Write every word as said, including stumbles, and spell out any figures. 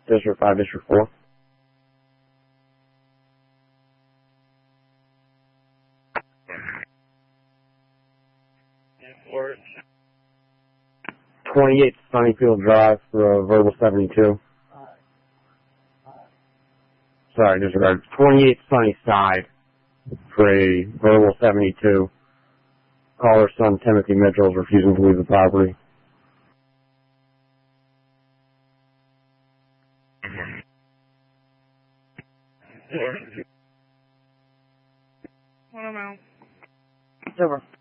District five, District four. Or twenty-eight Sunnyfield Drive for a verbal seventy-two. Sorry, disregard. twenty-eight Sunnyside for a verbal seventy-two. Caller's son Timothy Mitchell is refusing to leave the property. what amount? It's over.